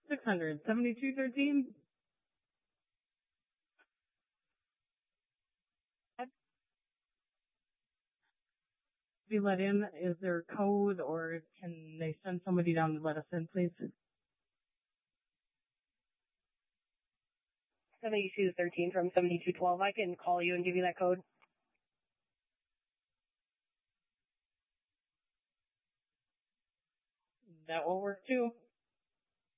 600, 7213. Be let in, is there a code or can they send somebody down to let us in, please? 7213 from 7212. I can call you and give you that code. That will work too.